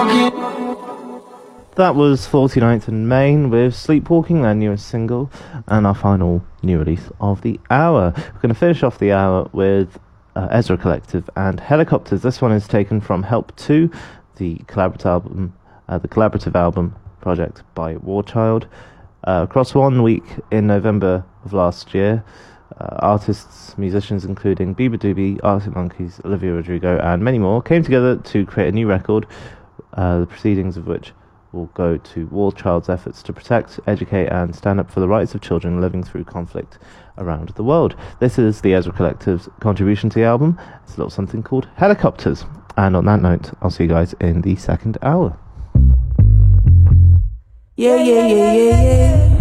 That was 49th and Main with Sleepwalking, their newest single, and our final new release of the hour. We're going to finish off the hour with Ezra Collective and Helicopters. This one is taken from Help 2, the collaborative album project by Warchild. Across 1 week in November of last year, artists, musicians including Bieber Doobie, Arctic Monkeys, Olivia Rodrigo, and many more came together to create a new record, the proceedings of which will go to Warchild's efforts to protect, educate, and stand up for the rights of children living through conflict around the world. This is the Ezra Collective's contribution to the album. It's a little something called Helicopters. And on that note, I'll see you guys in the second hour. Yeah.